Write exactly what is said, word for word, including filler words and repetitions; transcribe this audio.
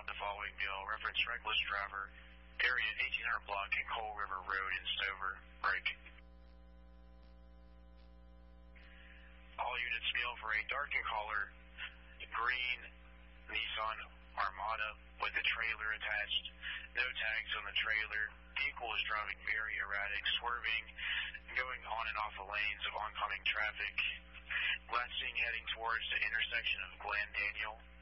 the following bill. Reference reckless driver, area eighteen hundred block and Coal River Road in Stover. Break. All units mail for a dark in color green Nissan Armada with a trailer attached. No tags on the trailer. Vehicle is driving very erratic, swerving, going on and off the lanes of oncoming traffic. Last seen heading towards the intersection of Glen Daniel